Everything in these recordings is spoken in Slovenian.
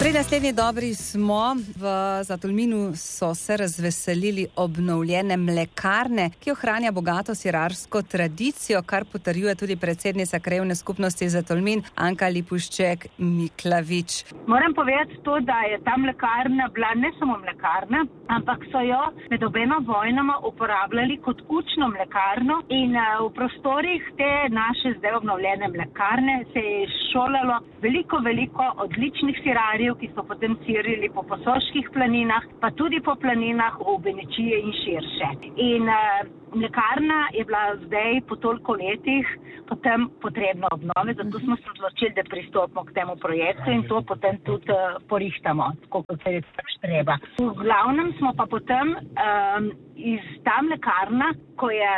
Pri naslednji dobri smo. V Zatolminu so se razveselili obnovljene mlekarne, ki ohranja bogato sirarsko tradicijo, kar potrjuje tudi predsednica Krajevne skupnosti Zatolmin Anka Lipušček-Miklavič. Moram povedati to, da je ta mlekarna bila ne samo mlekarna, ampak so jo med obema vojnama uporabljali kot učno mlekarno in v prostorih te naše zdaj obnovljene mlekarne se je šolalo veliko odličnih sirarjev, ki so potem sirili po Posoških planinah, pa tudi po planinah v Benečije in širše. In mlekarna je bila zdaj po toliko letih potem potrebno obnove, zato smo se odločili, da pristopimo k temu projektu in to potem tudi porihtamo, tako kot se je treba. V glavnem smo pa potem iz ta mlekarna, ko je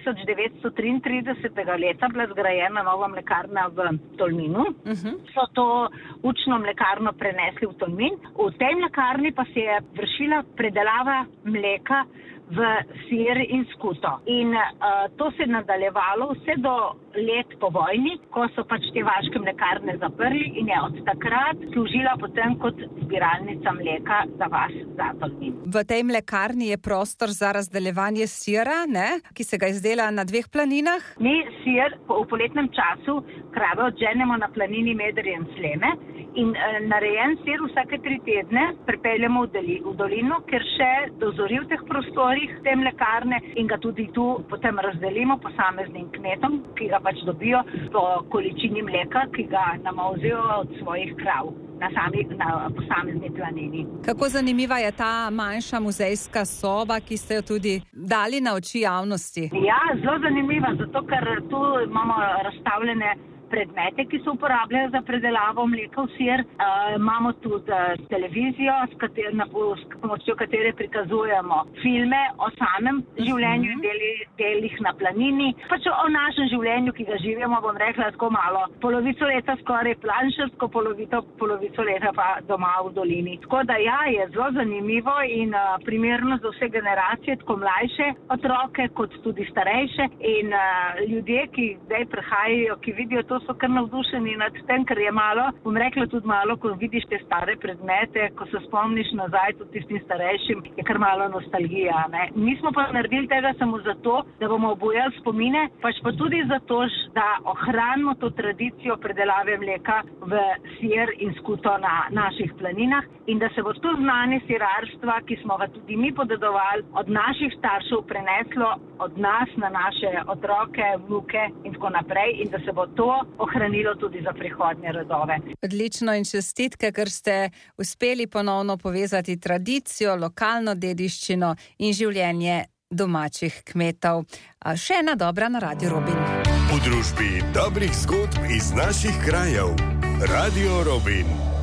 1933. leta bila zgrajena nova mlekarna v Tolminu, so to učno mlekarno prenesli v Tolmin. V tej mlekarni pa se je vršila predelava mleka v sir in skuto. In to se je nadaljevalo vse do let po vojni, ko so pač te vaške mlekarne zaprli in je od takrat služila potem kot zbiralnica mleka za vas Zatolmin. V tej mlekarni je prostor za razdeljevanje sira, ne? Ki se ga izdela na 2 planinah. Mi sir v poletnem času krave odženemo na planini Medrije in Sleme in narejen sir vsake 3 tedne pripeljamo v dolino, ker še dozori v teh prostorih te mlekarne in ga tudi tu potem razdelimo posameznim kmetom, ki ga pač dobijo po količini mleka, ki ga namazijo od svojih krav na posamezni planini. Kako zanimiva je ta manjša muzejska soba, ki ste jo tudi dali na oči javnosti? Ja, zelo zanimiva, zato ker tu imamo razstavljene predmete, ki se uporabljajo za predelavo mleka v sir. Imamo tudi televizijo, s pomočjo katere prikazujemo filme o samem življenju in delih na planini. Pač o našem življenju, ki ga živimo, bom rekla, tako malo. Polovico leta skoraj planšarsko, polovico leta pa doma v dolini. Tako da ja, je zelo zanimivo in primerno za vse generacije, tako mlajše otroke, kot tudi starejše. In ljudje, ki zdaj prihajajo, ki vidijo to, so kar navdušeni nad tem, ker je malo, bom rekla tudi malo, ko vidiš te stare predmete, ko se spomniš nazaj tudi tistim starejšim, je kar malo nostalgija, ne. Mi smo pa naredili tega samo zato, da bomo obujali spomine, pač pa tudi zato, da ohranimo to tradicijo predelave mleka v sir in skuto na naših planinah in da se bo to znanje sirarstva, ki smo ga tudi mi podedovali, od naših staršev preneslo od nas na naše otroke, vnuke in tako naprej in da se bo to ohranilo tudi za prihodnje rodove. Odlično in čestitke, ker ste uspeli ponovno povezati tradicijo, lokalno dediščino in življenje domačih kmetov. Še ena dobra na Radiu Robin. V družbi dobrih zgodb iz naših krajev. Radio Robin.